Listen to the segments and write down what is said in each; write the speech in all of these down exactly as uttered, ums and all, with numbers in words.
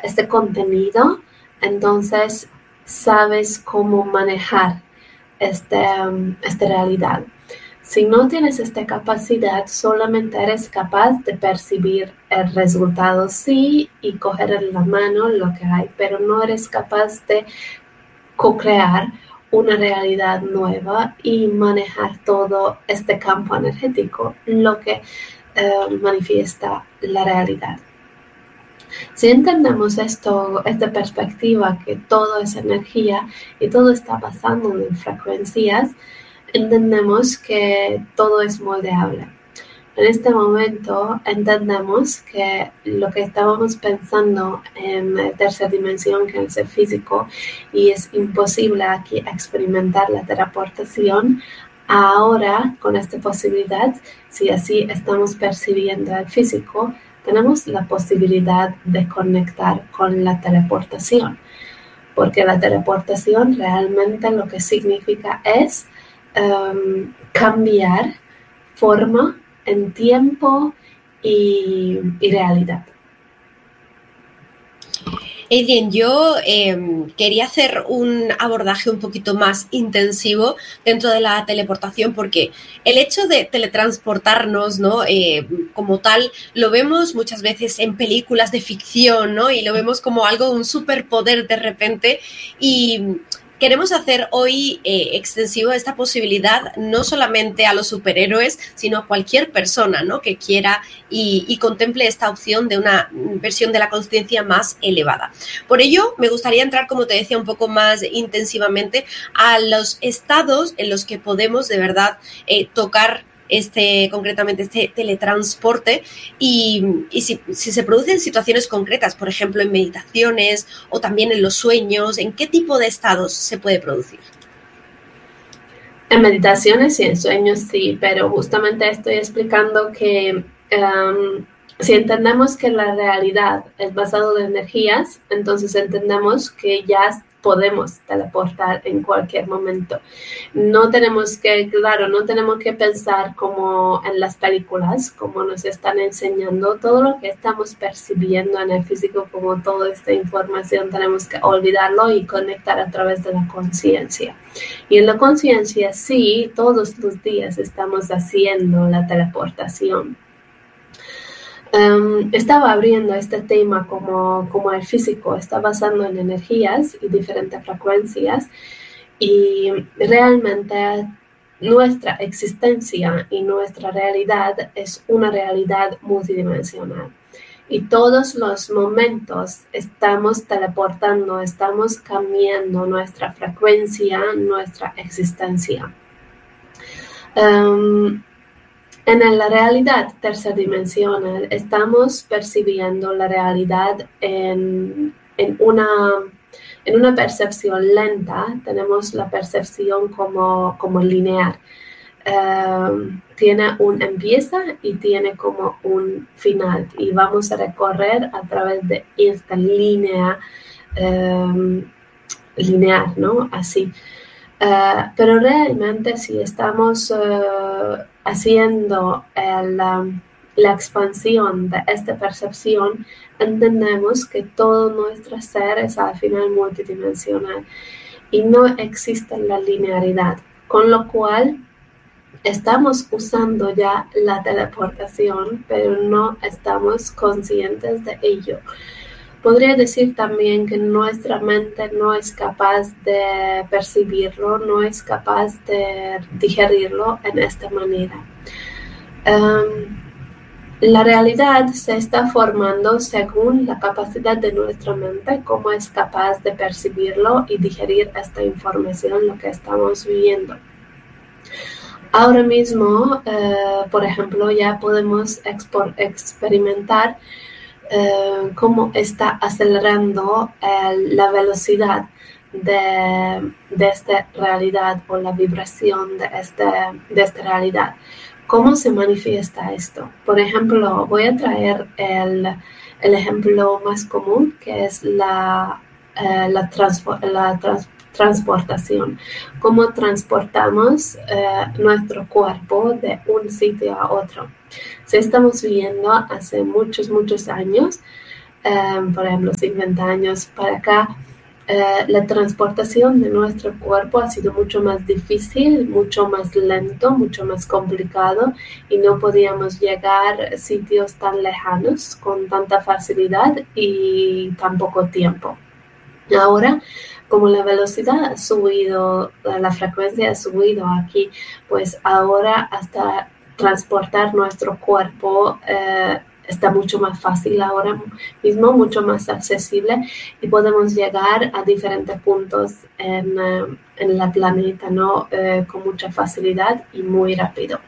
este contenido, entonces sabes cómo manejar este, esta realidad. Si no tienes esta capacidad, solamente eres capaz de percibir el resultado, sí, y coger en la mano lo que hay, pero no eres capaz de co-crear una realidad nueva y manejar todo este campo energético, lo que eh, manifiesta la realidad. Si entendemos esto, esta perspectiva, que todo es energía y todo está pasando en frecuencias, entendemos que todo es moldeable. En este momento entendemos que lo que estábamos pensando en tercera dimensión, que es el físico, y es imposible aquí experimentar la teleportación, ahora con esta posibilidad, si así estamos percibiendo el físico, tenemos la posibilidad de conectar con la teleportación, porque la teleportación realmente lo que significa es um, cambiar forma en tiempo y, y realidad. Adrienne, yo eh, quería hacer un abordaje un poquito más intensivo dentro de la teleportación, porque el hecho de teletransportarnos, ¿no? Eh, como tal, lo vemos muchas veces en películas de ficción, ¿no? Y lo vemos como algo, un superpoder de repente, y queremos hacer hoy eh, extensivo esta posibilidad no solamente a los superhéroes, sino a cualquier persona, ¿no? Que quiera y, y contemple esta opción de una versión de la conciencia más elevada. Por ello, me gustaría entrar, como te decía, un poco más intensivamente a los estados en los que podemos de verdad eh, tocar este, concretamente este teletransporte y, y si, si se producen situaciones concretas, por ejemplo en meditaciones o también en los sueños, ¿en qué tipo de estados se puede producir? En meditaciones y en sueños sí, pero justamente estoy explicando que um, si entendemos que la realidad es basada en energías, entonces entendemos que ya podemos teleportar en cualquier momento. No tenemos que, claro, no tenemos que pensar como en las películas, como nos están enseñando, todo lo que estamos percibiendo en el físico, como toda esta información, tenemos que olvidarlo y conectar a través de la conciencia. Y en la conciencia, sí, todos los días estamos haciendo la teleportación. Um, estaba abriendo este tema como, como el físico está basando en energías y diferentes frecuencias, y realmente nuestra existencia y nuestra realidad es una realidad multidimensional. Y todos los momentos estamos teleportando, estamos cambiando nuestra frecuencia, nuestra existencia. Um, En la realidad tercerdimensional estamos percibiendo la realidad en, en, una, en una percepción lenta. Tenemos la percepción como, como lineal. Um, tiene un empieza y tiene como un final. Y vamos a recorrer a través de esta línea um, lineal, ¿no? Así. Uh, pero realmente si estamos uh, haciendo el, um, la expansión de esta percepción, entendemos que todo nuestro ser es al final multidimensional y no existe la linealidad, con lo cual estamos usando ya la teleportación, pero no estamos conscientes de ello. Podría decir también que nuestra mente no es capaz de percibirlo, no es capaz de digerirlo en esta manera. Um, la realidad se está formando según la capacidad de nuestra mente, cómo es capaz de percibirlo y digerir esta información, lo que estamos viviendo. Ahora mismo, uh, por ejemplo, ya podemos experimentar Uh, cómo está acelerando uh, la velocidad de, de esta realidad o la vibración de, este, de esta realidad. ¿Cómo se manifiesta esto? Por ejemplo, voy a traer el, el ejemplo más común, que es la, uh, la, transpo, la trans, transportación. ¿Cómo transportamos uh, nuestro cuerpo de un sitio a otro? Si estamos viendo hace muchos, muchos años, Um, por ejemplo, cincuenta años para acá, uh, la transportación de nuestro cuerpo ha sido mucho más difícil, mucho más lento, mucho más complicado y no podíamos llegar a sitios tan lejanos con tanta facilidad y tan poco tiempo. Ahora, como la velocidad ha subido, la frecuencia ha subido aquí, pues ahora hasta transportar nuestro cuerpo eh, está mucho más fácil ahora mismo, mucho más accesible y podemos llegar a diferentes puntos en, uh, en la planeta, ¿no? Eh, con mucha facilidad y muy rápido.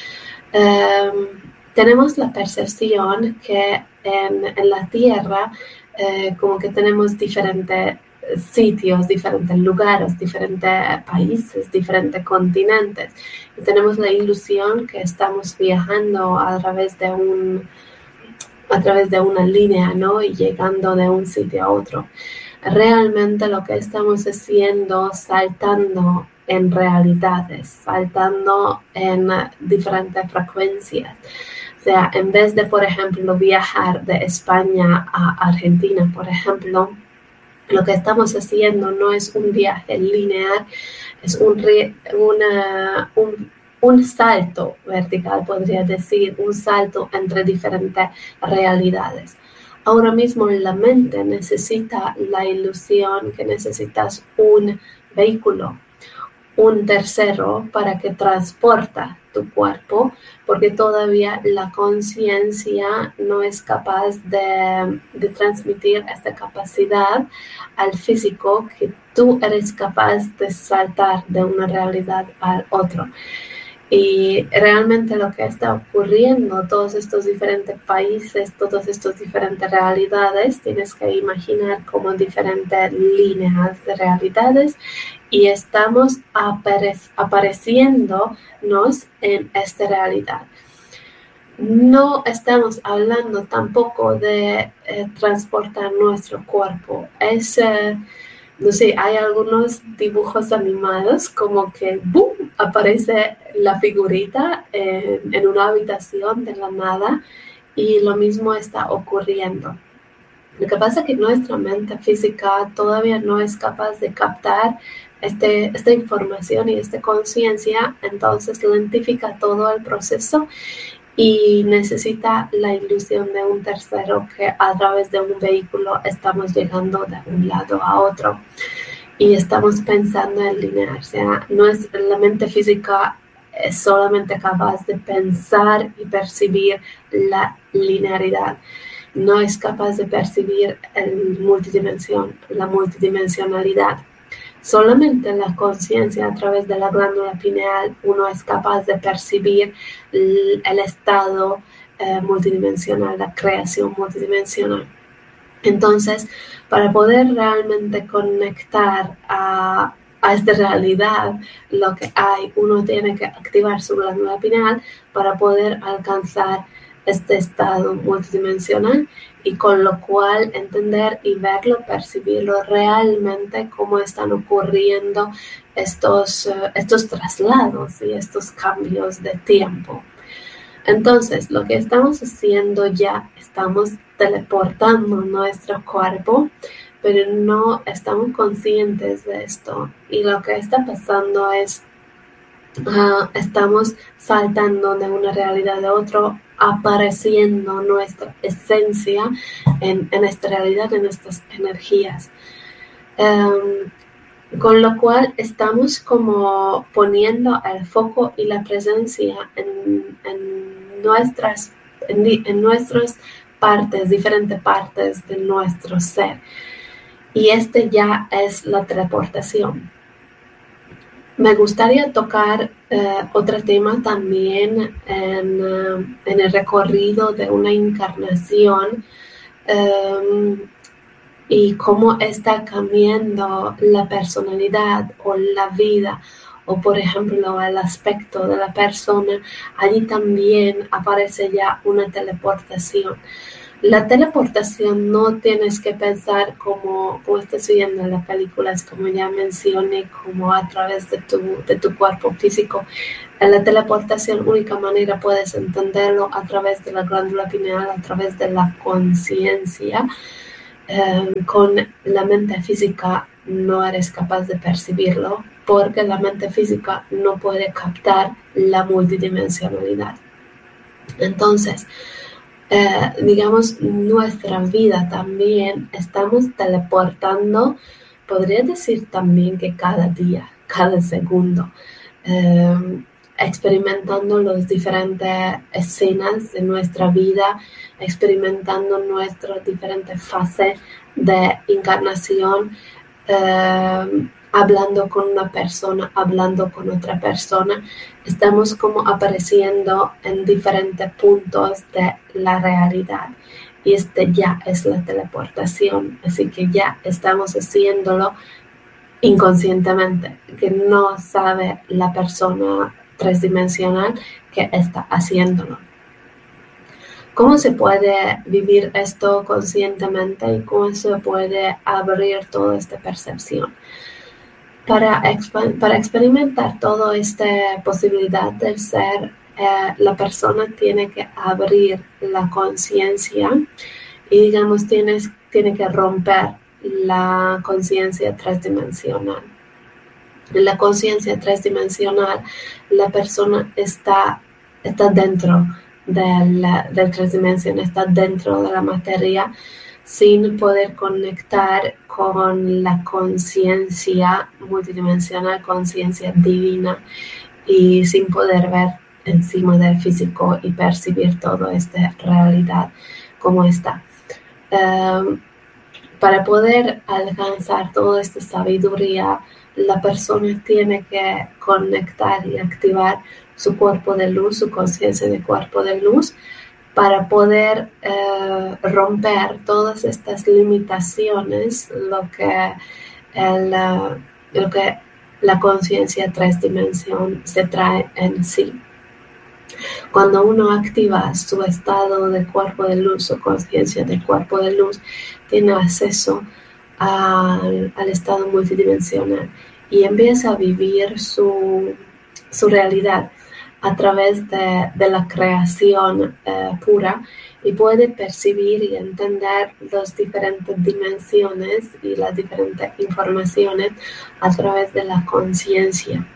Um, tenemos la percepción que en, en la Tierra eh, como que tenemos diferentes sitios, diferentes lugares, diferentes países, diferentes continentes y tenemos la ilusión que estamos viajando a través de un a través de una línea, ¿no? Y llegando de un sitio a otro. Realmente lo que estamos haciendo, saltando en realidades, saltando en diferentes frecuencias. O sea, en vez de, por ejemplo, viajar de España a Argentina, por ejemplo, lo que estamos haciendo no es un viaje lineal, es un, una, un, un salto vertical, podría decir, un salto entre diferentes realidades. Ahora mismo la mente necesita la ilusión que necesitas un vehículo, un tercero para que transporta tu cuerpo, porque todavía la conciencia no es capaz de, de transmitir esta capacidad al físico que tú eres capaz de saltar de una realidad al otro. Y realmente lo que está ocurriendo, todos estos diferentes países, todas estas diferentes realidades, tienes que imaginar como diferentes líneas de realidades y estamos apare- apareciéndonos en esta realidad. No estamos hablando tampoco de eh, transportar nuestro cuerpo. Es... Eh, No sé, hay algunos dibujos animados como que ¡boom! Aparece la figurita en, en una habitación de la nada y lo mismo está ocurriendo. Lo que pasa es que nuestra mente física todavía no es capaz de captar este, esta información y esta conciencia, entonces lentifica todo el proceso y necesita la ilusión de un tercero que a través de un vehículo estamos llegando de un lado a otro y estamos pensando en lineal. O sea, no es la mente física es solamente capaz de pensar y percibir la linearidad. No es capaz de percibir el multidimensión, la multidimensionalidad. Solamente la conciencia a través de la glándula pineal uno es capaz de percibir el, el estado eh, multidimensional, la creación multidimensional. Entonces, para poder realmente conectar a, a esta realidad, lo que hay, uno tiene que activar su glándula pineal para poder alcanzar este estado multidimensional y con lo cual entender y verlo, percibirlo realmente cómo están ocurriendo estos, uh, estos traslados y estos cambios de tiempo. Entonces, lo que estamos haciendo ya, estamos teleportando nuestro cuerpo, pero no estamos conscientes de esto. Y lo que está pasando es, uh, estamos saltando de una realidad a otra, apareciendo nuestra esencia en, en esta realidad, en estas energías. Um, con lo cual estamos como poniendo el foco y la presencia en, en nuestras en, en nuestras partes, diferentes partes de nuestro ser. Y este ya es la teleportación. Me gustaría tocar eh, otro tema también en, uh, en el recorrido de una encarnación um, y cómo está cambiando la personalidad o la vida o, por ejemplo, el aspecto de la persona. Allí también aparece ya una teleportación. La teleportación no tienes que pensar como, como estás viendo en las películas, como ya mencioné, como a través de tu, de tu cuerpo físico. En la teleportación, única manera puedes entenderlo a través de la glándula pineal, a través de la conciencia. Eh, con la mente física no eres capaz de percibirlo porque la mente física no puede captar la multidimensionalidad. Entonces, Eh, digamos, nuestra vida también estamos teleportando, podría decir también que cada día, cada segundo, eh, experimentando las diferentes escenas de nuestra vida, experimentando nuestras diferentes fases de encarnación, eh, hablando con una persona, hablando con otra persona. Estamos como apareciendo en diferentes puntos de la realidad. Y este ya es la teleportación. Así que ya estamos haciéndolo inconscientemente, que no sabe la persona tridimensional que está haciéndolo. ¿Cómo se puede vivir esto conscientemente y cómo se puede abrir toda esta percepción? Para, para experimentar toda esta posibilidad del ser, eh, la persona tiene que abrir la conciencia y, digamos, tienes, tiene que romper la conciencia tridimensional. En la conciencia tridimensional, la persona está, está dentro del, del tridimensión, está dentro de la materia, sin poder conectar con la conciencia multidimensional, conciencia divina, y sin poder ver encima del físico y percibir toda esta realidad como está. Um, para poder alcanzar toda esta sabiduría, la persona tiene que conectar y activar su cuerpo de luz, su conciencia de cuerpo de luz, para poder eh, romper todas estas limitaciones, lo que, el, uh, lo que la conciencia tres dimensiones se trae en sí. Cuando uno activa su estado de cuerpo de luz, su conciencia de cuerpo de luz, tiene acceso al, al estado multidimensional y empieza a vivir su, su realidad a través de, de la creación eh, pura, y puede percibir y entender las diferentes dimensiones y las diferentes informaciones a través de la conciencia.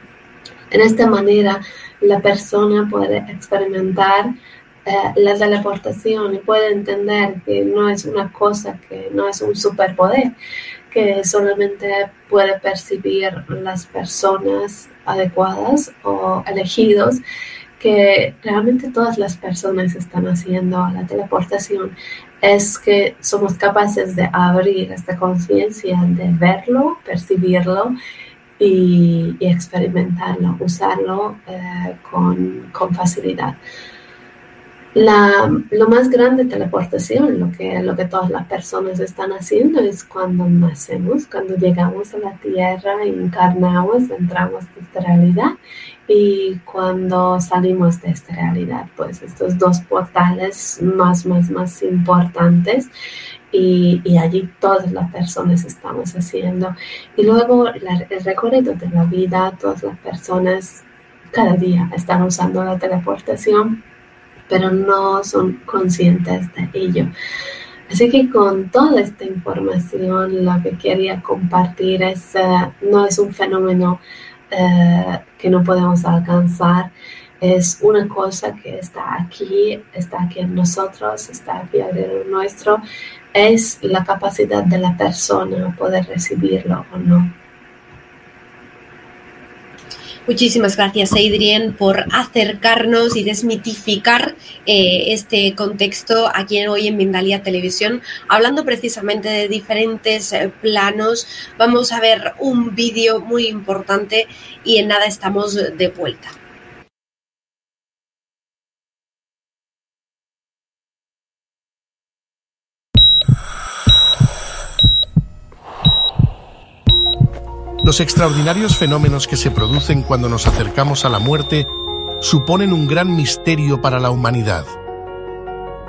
En esta manera, la persona puede experimentar eh, la teleportación y puede entender que no es una cosa, que no es un superpoder, que solamente puede percibir las personas adecuadas o elegidos, que realmente todas las personas están haciendo la teleportación. Es que somos capaces de abrir esta conciencia, de verlo, percibirlo y, y experimentarlo, usarlo eh, con, con facilidad. La, lo más grande de teleportación, lo que, lo que todas las personas están haciendo, es cuando nacemos, cuando llegamos a la Tierra, encarnamos, entramos en esta realidad, y cuando salimos de esta realidad, pues estos dos portales más, más, más importantes, y, y allí todas las personas estamos haciendo. Y luego la, el recorrido de la vida, todas las personas cada día están usando la teleportación, pero no son conscientes de ello. Así que con toda esta información, lo que quería compartir es, uh, no es un fenómeno uh, que no podemos alcanzar, es una cosa que está aquí, está aquí en nosotros, está aquí alrededor nuestro, es la capacidad de la persona poder recibirlo o no. Muchísimas gracias, Adrienne, por acercarnos y desmitificar eh, este contexto aquí hoy en Mindalia Televisión. Hablando precisamente de diferentes eh, planos, vamos a ver un vídeo muy importante y en nada estamos de vuelta. Los extraordinarios fenómenos que se producen cuando nos acercamos a la muerte suponen un gran misterio para la humanidad.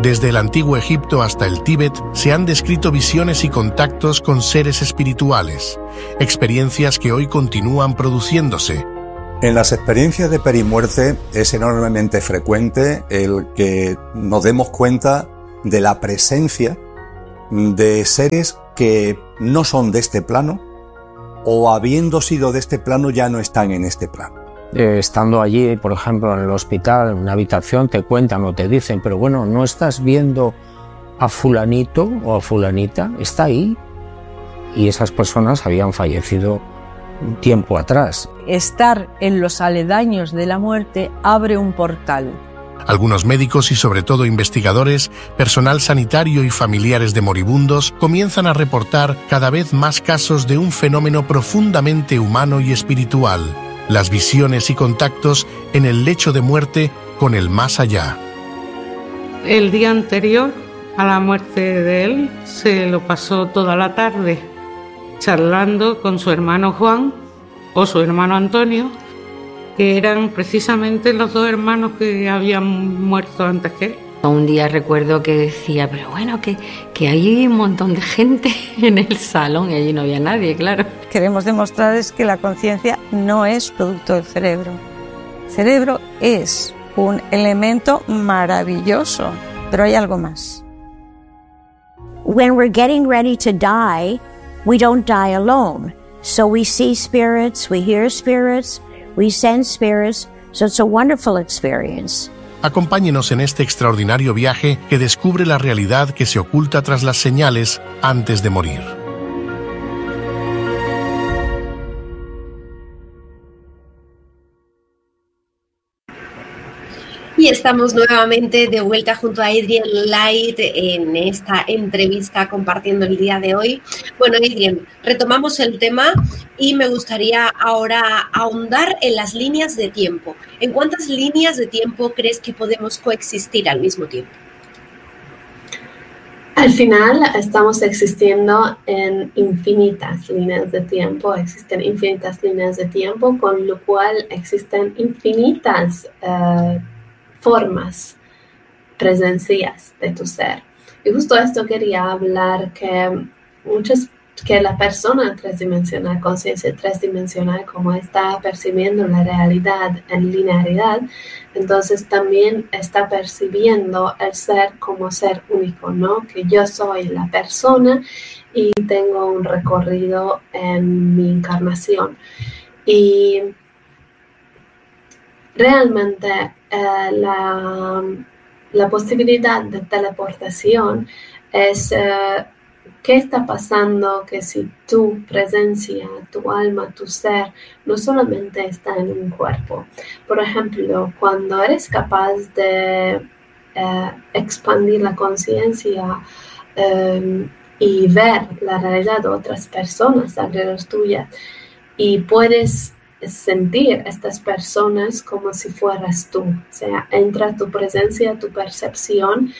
Desde el antiguo Egipto hasta el Tíbet se han descrito visiones y contactos con seres espirituales, experiencias que hoy continúan produciéndose. En las experiencias de perimuerte es enormemente frecuente el que nos demos cuenta de la presencia de seres que no son de este plano o habiendo sido de este plano ya no están en este plano. Eh, estando allí, por ejemplo, en el hospital, en una habitación, te cuentan o te dicen, pero bueno, ¿no estás viendo a fulanito o a fulanita? Está ahí. Y esas personas habían fallecido un tiempo atrás. Estar en los aledaños de la muerte abre un portal. Algunos médicos y sobre todo investigadores, personal sanitario y familiares de moribundos comienzan a reportar cada vez más casos de un fenómeno profundamente humano y espiritual, las visiones y contactos en el lecho de muerte con el más allá. El día anterior a la muerte de él se lo pasó toda la tarde charlando con su hermano Juan o su hermano Antonio, que eran precisamente los dos hermanos que habían muerto antes que él. Un día recuerdo que decía, pero bueno, que, que hay un montón de gente en el salón y allí no había nadie, claro. Queremos demostrar es que la conciencia no es producto del cerebro. El cerebro es un elemento maravilloso, pero hay algo más. When we're getting ready to die, we don't die alone. So we see spirits, we hear spirits, we sense spirits, so it's a wonderful experience. Acompáñenos en este extraordinario viaje que descubre la realidad que se oculta tras las señales antes de morir. Y estamos nuevamente de vuelta junto a Adrian Light en esta entrevista compartiendo el día de hoy. Bueno, Adrian, retomamos el tema y me gustaría ahora ahondar en las líneas de tiempo. ¿En cuántas líneas de tiempo crees que podemos coexistir al mismo tiempo? Al final estamos existiendo en infinitas líneas de tiempo, existen infinitas líneas de tiempo, con lo cual existen infinitas uh, formas, presencias de tu ser. Y justo esto quería hablar, que muchas, que la persona tridimensional, conciencia tridimensional, como está percibiendo la realidad en linearidad, entonces también está percibiendo el ser como ser único, ¿no? Que yo soy la persona y tengo un recorrido en mi encarnación. Y realmente eh, la, la posibilidad de teleportación es eh, qué está pasando, que si tu presencia, tu alma, tu ser no solamente está en un cuerpo. Por ejemplo, cuando eres capaz de eh, expandir la conciencia eh, y ver la realidad de otras personas alrededor tuya y puedes sentir estas personas como si fueras tú, o sea, entra tu presencia, tu percepción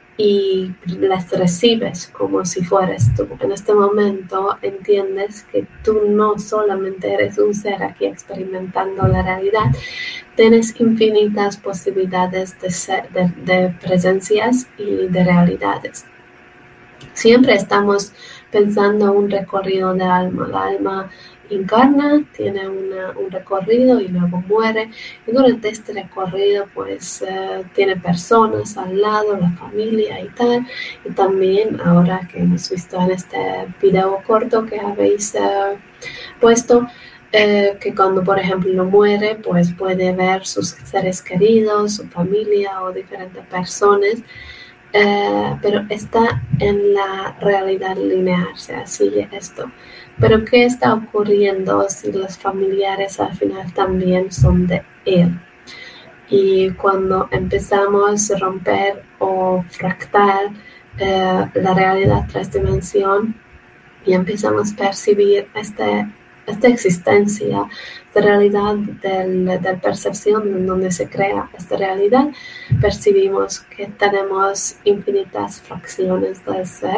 y las recibes como si fueras tú. En este momento entiendes que tú no solamente eres un ser aquí experimentando la realidad, tienes infinitas posibilidades de, ser, de, de presencias y de realidades. Siempre estamos pensando un recorrido de alma, la alma encarna, tiene una, un recorrido y luego muere, y durante este recorrido pues uh, tiene personas al lado, la familia y tal, y también ahora que hemos visto en este video corto que habéis uh, puesto, uh, que cuando por ejemplo muere pues puede ver sus seres queridos, su familia o diferentes personas, uh, pero está en la realidad lineal, o sea, sigue esto. Pero ¿qué está ocurriendo si los familiares al final también son de él? Y cuando empezamos a romper o fractar eh, la realidad tres dimensión y empezamos a percibir este, esta existencia, esta realidad de la percepción en donde se crea esta realidad, percibimos que tenemos infinitas fracciones del ser.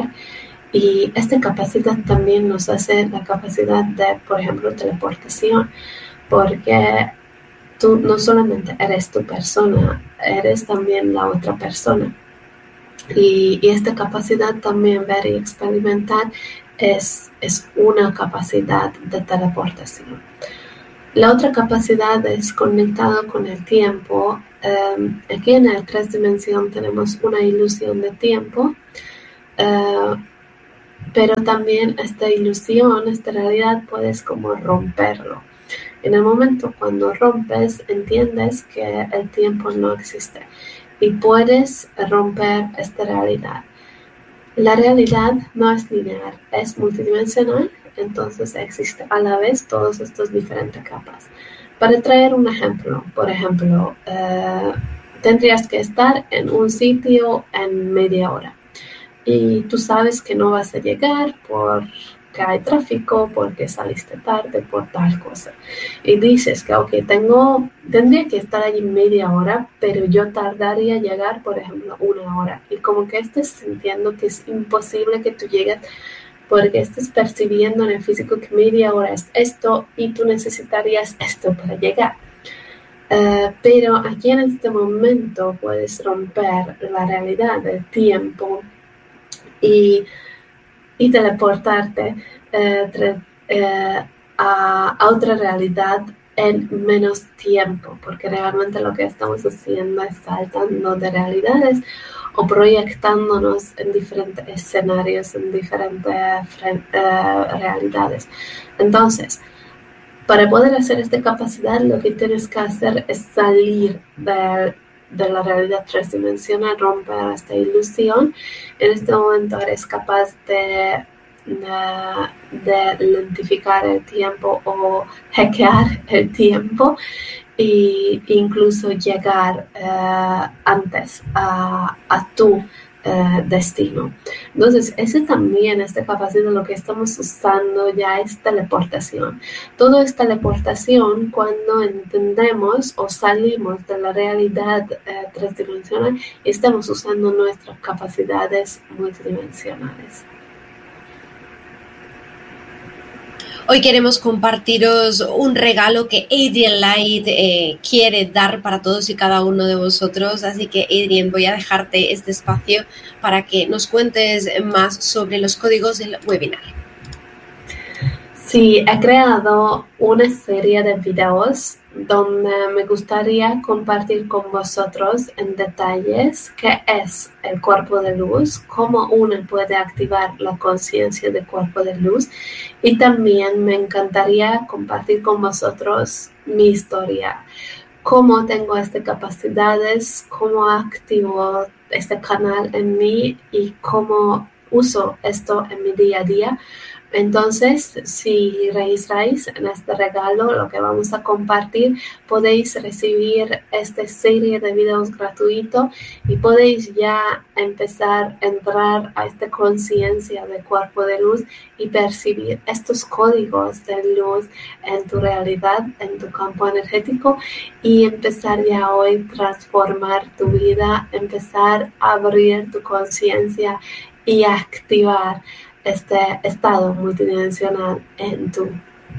Y esta capacidad también nos hace la capacidad de, por ejemplo, teleportación, porque tú no solamente eres tu persona, eres también la otra persona. Y, y esta capacidad también, ver y experimentar, es, es una capacidad de teleportación. La otra capacidad es conectada con el tiempo. Um, aquí en la tres dimensión tenemos una ilusión de tiempo, uh, pero también esta ilusión, esta realidad, puedes como romperlo. En el momento cuando rompes, entiendes que el tiempo no existe y puedes romper esta realidad. La realidad no es lineal, es multidimensional, entonces existe a la vez todas estas diferentes capas. Para traer un ejemplo, por ejemplo, eh, tendrías que estar en un sitio en media hora y tú sabes que no vas a llegar porque hay tráfico, porque saliste tarde, por tal cosa. Y dices que, ok, tengo, tendría que estar allí media hora, pero yo tardaría en llegar, por ejemplo, una hora. Y como que estés sintiendo que es imposible que tú llegues porque estés percibiendo en el físico que media hora es esto y tú necesitarías esto para llegar. Uh, pero aquí en este momento puedes romper la realidad del tiempo y, y teleportarte uh, tre, uh, a, a otra realidad en menos tiempo, porque realmente lo que estamos haciendo es saltando de realidades o proyectándonos en diferentes escenarios, en diferentes uh, realidades. Entonces, para poder hacer esta capacidad, lo que tienes que hacer es salir de, de la realidad tridimensional, romper esta ilusión. En este momento eres capaz de, de, de lentificar el tiempo o hackear el tiempo e incluso llegar uh, antes a, a tu uh, destino. Entonces, ese también, esta capacidad, lo que estamos usando ya es teleportación. Todo es teleportación cuando entendemos o salimos de la realidad uh, tridimensional y estamos usando nuestras capacidades multidimensionales. Hoy queremos compartiros un regalo que Adrienne Light eh, quiere dar para todos y cada uno de vosotros. Así que, Adrienne, voy a dejarte este espacio para que nos cuentes más sobre los códigos del webinar. Sí, he creado una serie de videos donde me gustaría compartir con vosotros en detalles qué es el cuerpo de luz, cómo uno puede activar la conciencia del cuerpo de luz, y también me encantaría compartir con vosotros mi historia, cómo tengo estas capacidades, cómo activo este canal en mí y cómo uso esto en mi día a día. Entonces, si registráis en este regalo, lo que vamos a compartir, podéis recibir esta serie de videos gratuitos y podéis ya empezar a entrar a esta conciencia del cuerpo de luz y percibir estos códigos de luz en tu realidad, en tu campo energético, y empezar ya hoy a transformar tu vida, empezar a abrir tu conciencia y activar este estado multidimensional en tu.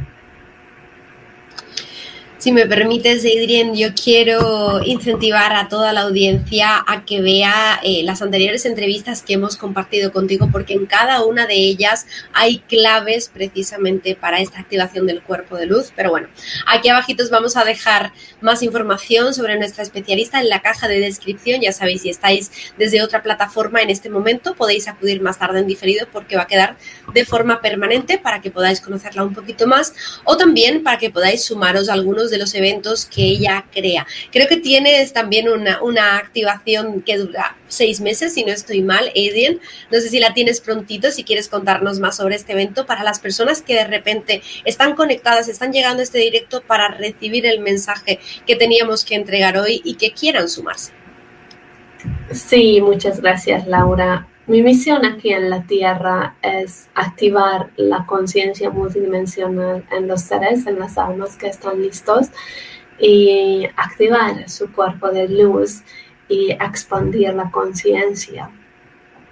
Si me permites, Adrienne, yo quiero incentivar a toda la audiencia a que vea eh, las anteriores entrevistas que hemos compartido contigo, porque en cada una de ellas hay claves precisamente para esta activación del cuerpo de luz. Pero bueno, aquí abajito os vamos a dejar más información sobre nuestra especialista en la caja de descripción. Ya sabéis, si estáis desde otra plataforma en este momento, podéis acudir más tarde en diferido porque va a quedar de forma permanente para que podáis conocerla un poquito más, o también para que podáis sumaros a algunos de los eventos que ella crea. Creo que tienes también una, una activación que dura seis meses, si no estoy mal, Adrienne. No sé si la tienes prontito, si quieres contarnos más sobre este evento para las personas que de repente están conectadas, están llegando a este directo para recibir el mensaje que teníamos que entregar hoy y que quieran sumarse. Sí, muchas gracias, Laura. Mi misión aquí en la Tierra es activar la conciencia multidimensional en los seres, en las almas que están listos, y activar su cuerpo de luz y expandir la conciencia.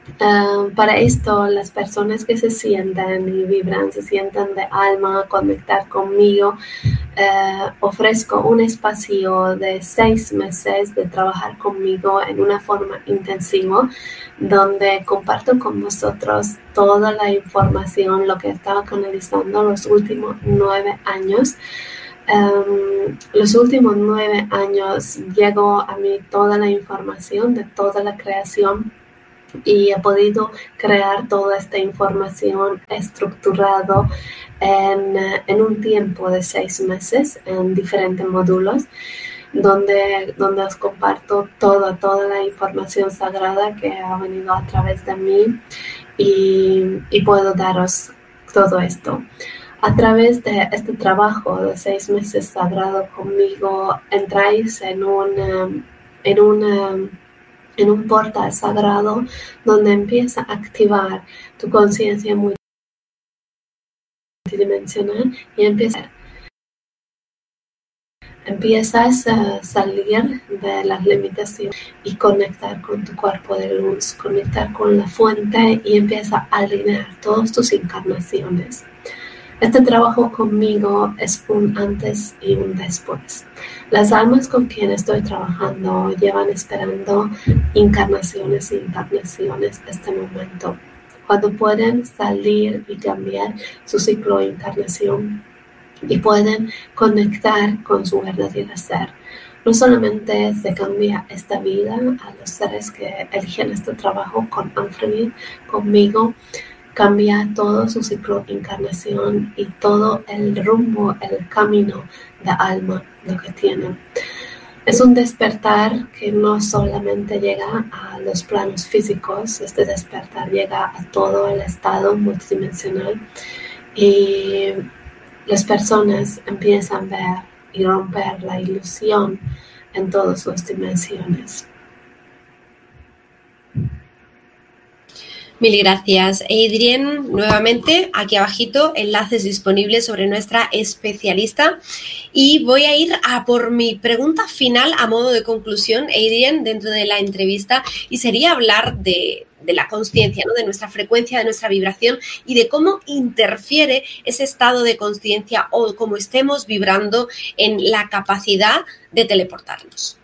Uh, para esto, las personas que se sientan y vibran, se sientan de alma, conectar conmigo, uh, ofrezco un espacio de seis meses de trabajar conmigo en una forma intensiva, donde comparto con vosotros toda la información, lo que estaba canalizando los últimos nueve años. Um, los últimos nueve años llegó a mí toda la información de toda la creación, y he podido crear toda esta información estructurado en, en un tiempo de seis meses en diferentes módulos, donde, donde os comparto toda, toda la información sagrada que ha venido a través de mí, y, y puedo daros todo esto. A través de este trabajo de seis meses sagrado conmigo, entráis en un, en un en un portal sagrado donde empieza a activar tu conciencia multidimensional y empieza, empiezas a salir de las limitaciones y conectar con tu cuerpo de luz, conectar con la fuente, y empieza a alinear todas tus encarnaciones. Este trabajo conmigo es un antes y un después. Las almas con quienes estoy trabajando llevan esperando encarnaciones y encarnaciones este momento, cuando pueden salir y cambiar su ciclo de encarnación y pueden conectar con su verdadero ser. No solamente se cambia esta vida a los seres que eligen este trabajo con Anfredi, conmigo, cambia todo su ciclo de encarnación y todo el rumbo, el camino de alma, lo que tienen. Es un despertar que no solamente llega a los planos físicos, este despertar llega a todo el estado multidimensional, y las personas empiezan a ver y romper la ilusión en todas sus dimensiones. Mil gracias, Adrienne. Nuevamente, aquí abajito, enlaces disponibles sobre nuestra especialista. Y voy a ir a por mi pregunta final a modo de conclusión, Adrienne, dentro de la entrevista, y sería hablar de, de la consciencia, ¿no? De nuestra frecuencia, de nuestra vibración y de cómo interfiere ese estado de consciencia o cómo estemos vibrando en la capacidad de teleportarnos.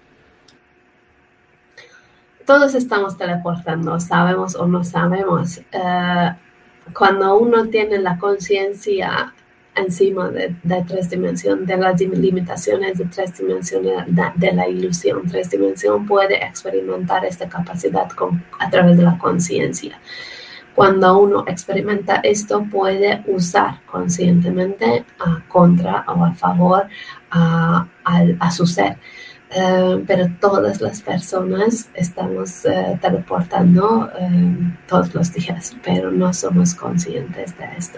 Todos estamos teleportando, sabemos o no sabemos. Uh, cuando uno tiene la conciencia encima de, de tres dimensiones, de las limitaciones de tres dimensiones, de, de la ilusión, tres dimensiones, puede experimentar esta capacidad con, a través de la conciencia. Cuando uno experimenta esto, puede usar conscientemente a contra o a favor a, a, a su ser. Uh, pero todas las personas estamos uh, teleportando uh, todos los días, pero no somos conscientes de esto.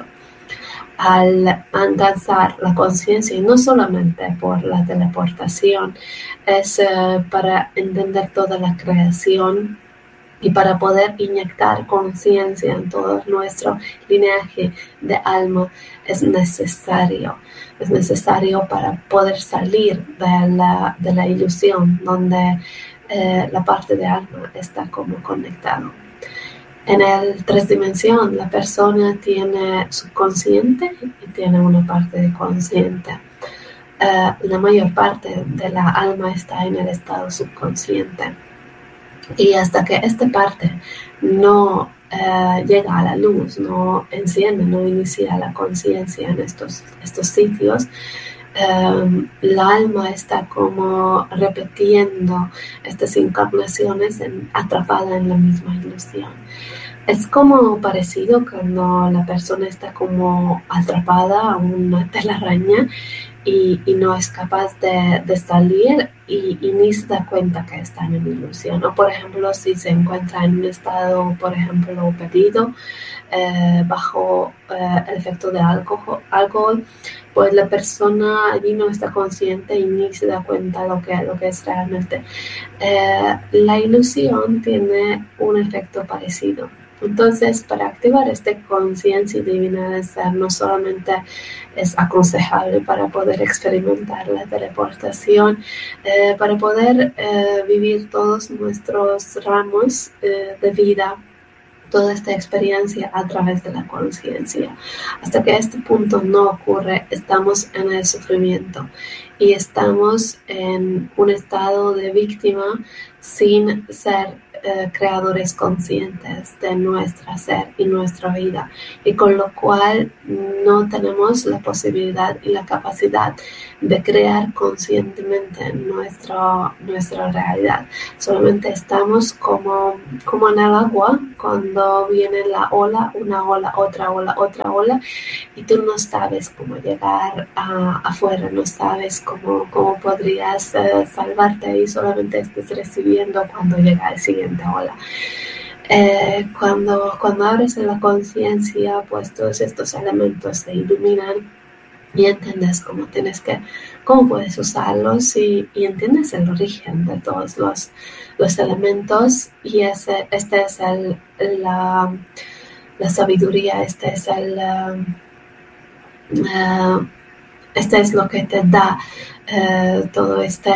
Al alcanzar la conciencia, y no solamente por la teleportación, es uh, para entender toda la creación y para poder inyectar conciencia en todo nuestro linaje de alma, es necesario. Es necesario para poder salir de la, de la ilusión donde eh, la parte de alma está como conectado. En el tres dimensión, la persona tiene subconsciente y tiene una parte de consciente. Uh, la mayor parte de la alma está en el estado subconsciente. Y hasta que esta parte no uh, llega a la luz, no enciende, no inicia la conciencia en estos, estos sitios, um, la alma está como repitiendo estas encarnaciones en, atrapada en la misma ilusión. Es como parecido cuando la persona está como atrapada a una telaraña y, y no es capaz de, de salir y, y ni se da cuenta que está en una ilusión. O por ejemplo, si se encuentra en un estado, por ejemplo, bebido, eh, bajo eh, el efecto de alcohol, alcohol, pues la persona allí no está consciente y ni se da cuenta lo que, lo que es realmente. Eh, la ilusión tiene un efecto parecido. Entonces, para activar esta conciencia divina de ser, no solamente es aconsejable para poder experimentar la teleportación, eh, para poder eh, vivir todos nuestros ramos eh, de vida toda esta experiencia a través de la conciencia. Hasta que este punto no ocurre, estamos en el sufrimiento y estamos en un estado de víctima sin ser eh, creadores conscientes de nuestra ser y nuestra vida, y con lo cual no tenemos la posibilidad y la capacidad de crear conscientemente nuestra, nuestra realidad. Solamente estamos como, como en el agua, cuando viene la ola, una ola, otra ola, otra ola, y tú no sabes cómo llegar a, afuera, no sabes cómo, cómo podrías eh, salvarte, y solamente estás recibiendo cuando llega el siguiente ola. Eh, cuando, cuando abres la conciencia, pues todos estos elementos se iluminan y entiendes cómo tienes que, cómo puedes usarlos, y, y entiendes el origen de todos los, los elementos, y ese, este es el, la, la sabiduría, este es el uh, uh, este es lo que te da uh, todo este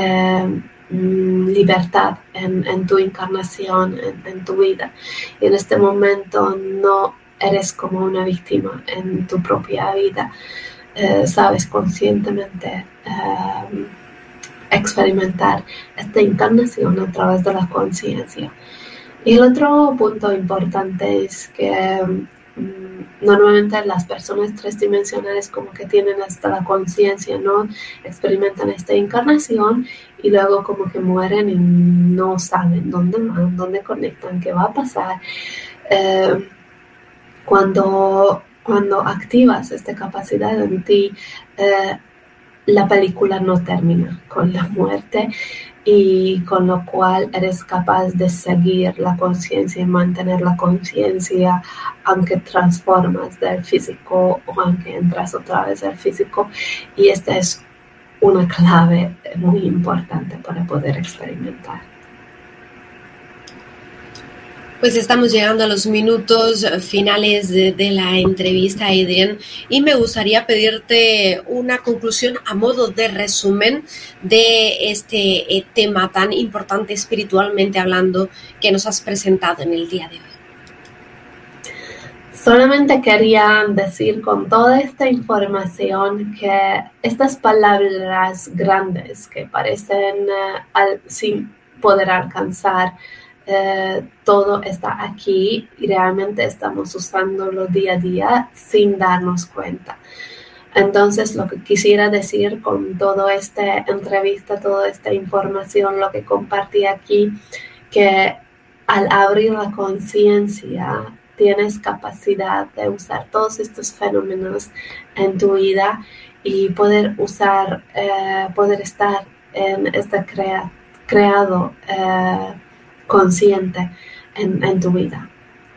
um, libertad en, en tu encarnación, en, en tu vida. Y en este momento no eres como una víctima en tu propia vida. Uh, sabes conscientemente uh, experimentar esta encarnación a través de la conciencia. Y el otro punto importante es que um, normalmente las personas transdimensionales como que tienen hasta la conciencia, ¿no? Experimentan esta encarnación y luego como que mueren y no saben dónde van, dónde conectan, qué va a pasar. Uh, cuando Cuando activas esta capacidad en ti, eh, la película no termina con la muerte, y con lo cual eres capaz de seguir la conciencia y mantener la conciencia aunque transformas del físico o aunque entras otra vez al físico. Y esta es una clave muy importante para poder experimentar. Pues estamos llegando a los minutos finales de, de la entrevista, Adrienne, y me gustaría pedirte una conclusión a modo de resumen de este eh, tema tan importante espiritualmente hablando que nos has presentado en el día de hoy. Solamente quería decir con toda esta información que estas palabras grandes que parecen uh, al, sin poder alcanzar, Uh, todo está aquí y realmente estamos usándolo día a día sin darnos cuenta. Entonces, lo que quisiera decir con toda esta entrevista, toda esta información, lo que compartí aquí, que al abrir la conciencia tienes capacidad de usar todos estos fenómenos en tu vida y poder usar, uh, poder estar en este crea, creado uh, consciente en, en tu vida.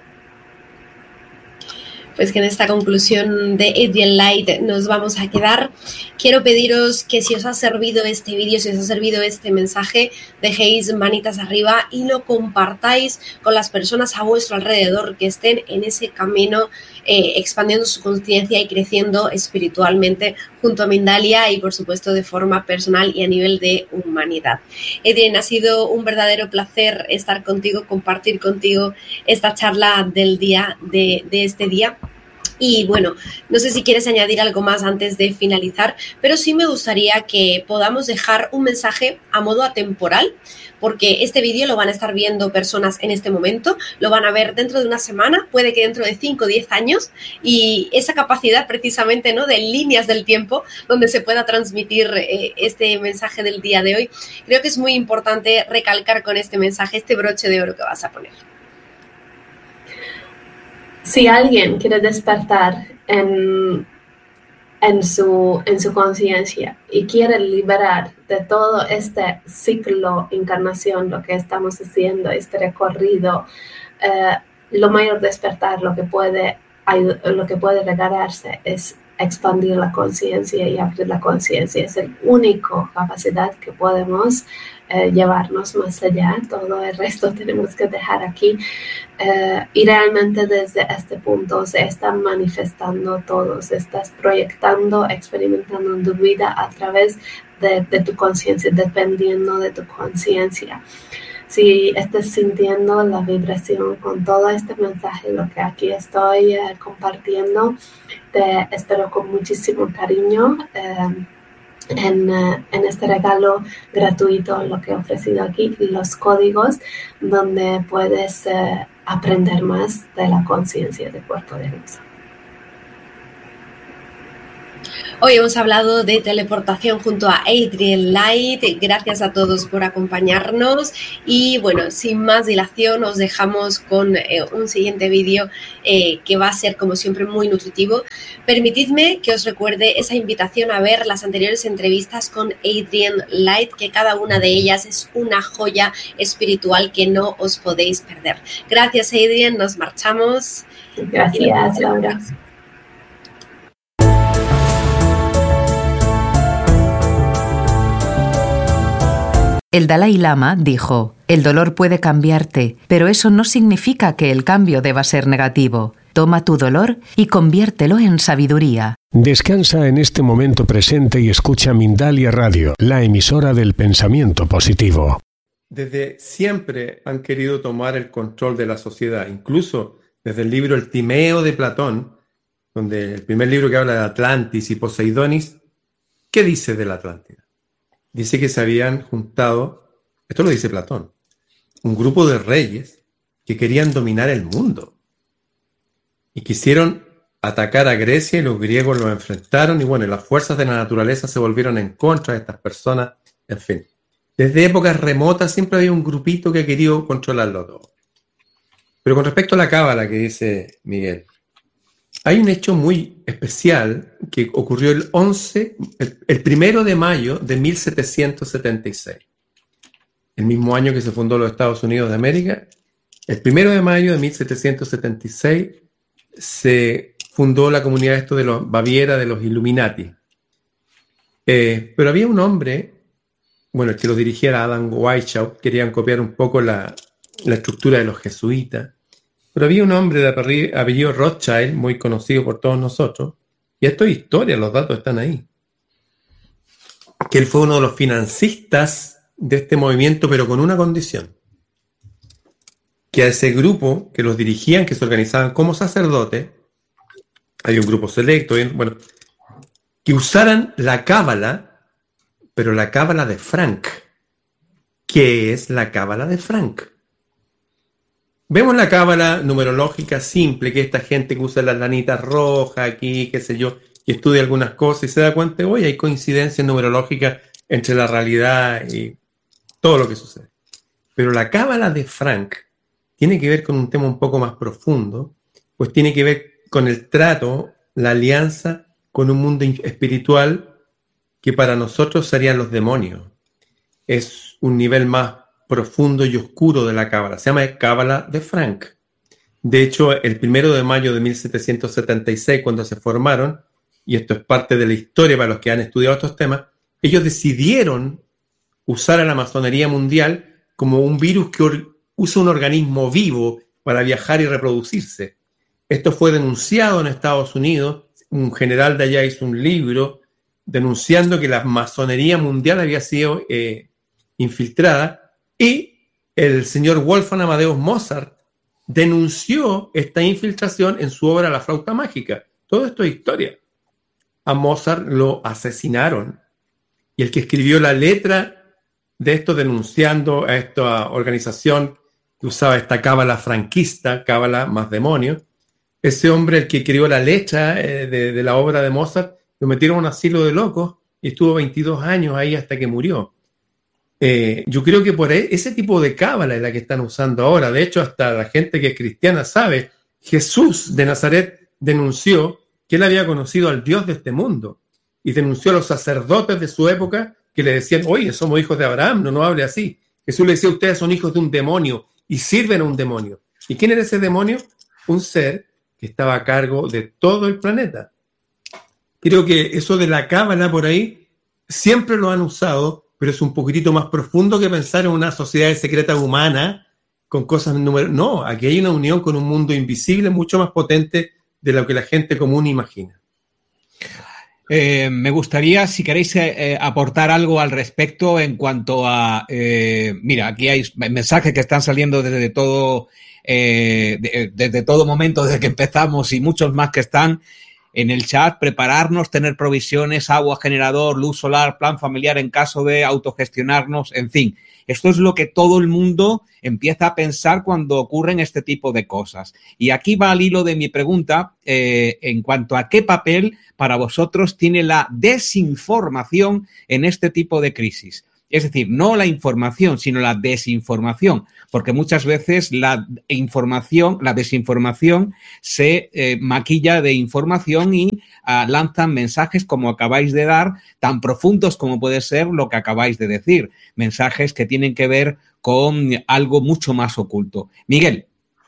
Pues que en esta conclusión de Adrienne Light nos vamos a quedar. Quiero pediros que si os ha servido este vídeo, si os ha servido este mensaje, dejéis manitas arriba y lo compartáis con las personas a vuestro alrededor que estén en ese camino, eh, expandiendo su conciencia y creciendo espiritualmente junto a Mindalia y por supuesto de forma personal y a nivel de humanidad. Adrienne, ha sido un verdadero placer estar contigo, compartir contigo esta charla del día, de, de este día. Y bueno, no sé si quieres añadir algo más antes de finalizar, pero sí me gustaría que podamos dejar un mensaje a modo atemporal, porque este vídeo lo van a estar viendo personas en este momento, lo van a ver dentro de una semana, puede que dentro de cinco o diez años, y esa capacidad precisamente, ¿no?, de líneas del tiempo donde se pueda transmitir eh, este mensaje del día de hoy, creo que es muy importante recalcar con este mensaje, este broche de oro que vas a poner. Si alguien quiere despertar en, en su, en su conciencia y quiere liberar de todo este ciclo encarnación, lo que estamos haciendo, este recorrido, eh, lo mayor despertar, lo que puede, lo que puede regalarse es expandir la conciencia y abrir la conciencia. Es la única capacidad que podemos eh, llevarnos más allá. Todo el resto tenemos que dejar aquí. Eh, y realmente desde este punto se están manifestando todo, se estás proyectando, experimentando en tu vida a través de, de tu conciencia, dependiendo de tu conciencia. si estás sintiendo la vibración con todo este mensaje, lo que aquí estoy eh, compartiendo, te espero con muchísimo cariño eh, en, eh, en este regalo gratuito, lo que he ofrecido aquí, los códigos, donde puedes eh, aprender más de la conciencia del cuerpo de luz. Hoy hemos hablado de teleportación junto a Adrienne Light. Gracias a todos por acompañarnos y bueno, sin más dilación os dejamos con eh, un siguiente vídeo eh, que va a ser como siempre muy nutritivo. Permitidme que os recuerde esa invitación a ver las anteriores entrevistas con Adrienne Light, que cada una de ellas es una joya espiritual que no os podéis perder. Gracias, Adrienne, nos marchamos. Gracias, Laura. El Dalai Lama dijo: el dolor puede cambiarte, pero eso no significa que el cambio deba ser negativo. Toma tu dolor y conviértelo en sabiduría. Descansa en este momento presente y escucha Mindalia Radio, la emisora del pensamiento positivo. Desde siempre han querido tomar el control de la sociedad, incluso desde el libro El Timeo de Platón, donde el primer libro que habla de Atlantis y Poseidonis, ¿qué dice de la Atlántida? Dice que se habían juntado, esto lo dice Platón, un grupo de reyes que querían dominar el mundo y quisieron atacar a Grecia y los griegos los enfrentaron y bueno, las fuerzas de la naturaleza se volvieron en contra de estas personas, en fin. Desde épocas remotas siempre había un grupito que ha querido controlarlo todo. Pero con respecto a la cábala que dice Miguel, hay un hecho muy especial que ocurrió el once, el, el primero de mayo de mil setecientos setenta y seis. El mismo año que se fundó los Estados Unidos de América, el primero de mayo de mil setecientos setenta y seis se fundó la comunidad esto de los Baviera, de los Illuminati. Eh, pero había un hombre, bueno, el que los dirigiera Adam Weishaupt, querían copiar un poco la, la estructura de los jesuitas. Pero había un hombre de apellido Rothschild, muy conocido por todos nosotros, y esto es historia, los datos están ahí, que él fue uno de los financistas de este movimiento, pero con una condición, que a ese grupo que los dirigían, que se organizaban como sacerdotes, hay un grupo selecto, bueno, que usaran la cábala, pero la cábala de Frank. ¿Qué es la cábala de Frank? Vemos la cábala numerológica simple, que esta gente que usa las lanitas rojas aquí, qué sé yo, y estudia algunas cosas y se da cuenta, oye, hay coincidencias numerológicas entre la realidad y todo lo que sucede. Pero la cábala de Frank tiene que ver con un tema un poco más profundo, pues tiene que ver con el trato, la alianza con un mundo espiritual que para nosotros serían los demonios. Es un nivel más profundo y oscuro de la cábala. Se llama cábala de Frank. De hecho, el primero de mayo de mil setecientos setenta y seis, cuando se formaron, y esto es parte de la historia para los que han estudiado estos temas, ellos decidieron usar a la masonería mundial como un virus que or- usa un organismo vivo para viajar y reproducirse. Esto fue denunciado en Estados Unidos. Un general de allá hizo un libro denunciando que la masonería mundial había sido eh, infiltrada. Y el señor Wolfgang Amadeus Mozart denunció esta infiltración en su obra La flauta mágica. Todo esto es historia. A Mozart lo asesinaron. Y el que escribió la letra de esto denunciando a esta organización que usaba esta cábala franquista, cábala más demonio, ese hombre, el que escribió la letra eh, de, de la obra de Mozart, lo metieron a un asilo de locos y estuvo veintidós años ahí hasta que murió. Eh, yo creo que por ese tipo de cábala es la que están usando ahora. De hecho, hasta la gente que es cristiana sabe, Jesús de Nazaret denunció que él había conocido al Dios de este mundo y denunció a los sacerdotes de su época que le decían, oye, somos hijos de Abraham, no nos hable así. Jesús le decía, ustedes son hijos de un demonio y sirven a un demonio. ¿Y quién era ese demonio? Un ser que estaba a cargo de todo el planeta. Creo que eso de la cábala por ahí siempre lo han usado, pero es un poquitito más profundo que pensar en una sociedad secreta humana con cosas número. No, aquí hay una unión con un mundo invisible mucho más potente de lo que la gente común imagina. Eh, me gustaría, si queréis, eh, aportar algo al respecto en cuanto a... Eh, mira, aquí hay mensajes que están saliendo desde todo, eh, de, desde todo momento, desde que empezamos, y muchos más que están en el chat. Prepararnos, tener provisiones, agua, generador, luz solar, plan familiar en caso de autogestionarnos, en fin. Esto es lo que todo el mundo empieza a pensar cuando ocurren este tipo de cosas. Y aquí va al hilo de mi pregunta eh, en cuanto a qué papel para vosotros tiene la desinformación en este tipo de crisis. Es decir, no la información, sino la desinformación, porque muchas veces la información, la desinformación se eh, maquilla de información y uh, lanzan mensajes como acabáis de dar, tan profundos como puede ser lo que acabáis de decir, mensajes que tienen que ver con algo mucho más oculto. Miguel.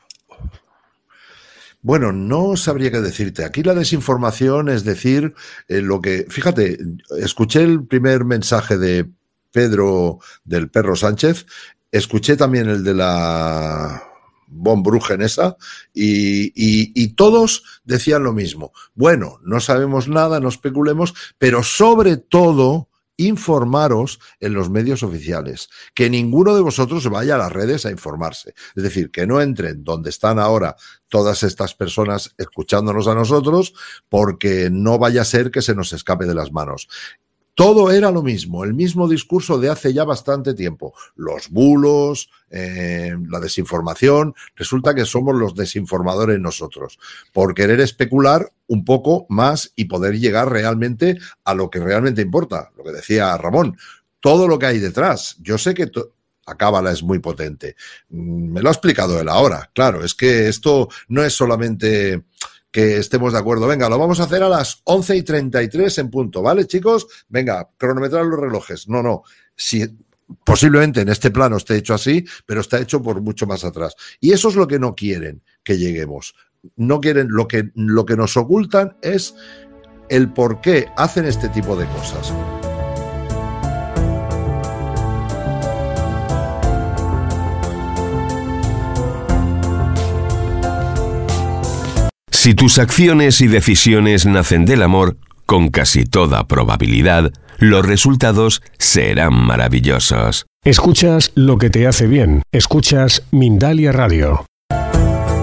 Bueno, no sabría qué decirte. Aquí la desinformación es decir, eh, lo que... Fíjate, escuché el primer mensaje de Pedro del Perro Sánchez, escuché también el de la Von Bruggen esa, y, y, y todos decían lo mismo. Bueno, no sabemos nada, no especulemos, pero sobre todo informaros en los medios oficiales, que ninguno de vosotros vaya a las redes a informarse, es decir, que no entren donde están ahora todas estas personas escuchándonos a nosotros, porque no vaya a ser que se nos escape de las manos. Todo era lo mismo, el mismo discurso de hace ya bastante tiempo. Los bulos, eh, la desinformación, resulta que somos los desinformadores nosotros, por querer especular un poco más y poder llegar realmente a lo que realmente importa, lo que decía Ramón, todo lo que hay detrás. Yo sé que... La cábala es muy potente. Me lo ha explicado él ahora, claro, es que esto no es solamente... que estemos de acuerdo. Venga, lo vamos a hacer a las once y treinta y tres en punto, ¿vale, chicos? Venga, cronometrar los relojes. No, no, si posiblemente en este plano esté hecho así, pero está hecho por mucho más atrás. Y eso es lo que no quieren que lleguemos. No quieren, lo que, lo que nos ocultan es el por qué hacen este tipo de cosas. Si tus acciones y decisiones nacen del amor, con casi toda probabilidad, los resultados serán maravillosos. Escuchas lo que te hace bien. Escuchas Mindalia Radio.